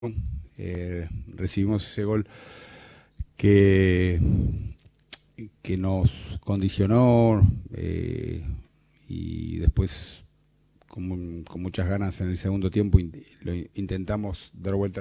recibimos ese gol que, que nos condicionó y después con muchas ganas en el segundo tiempo lo intentamos dar vuelta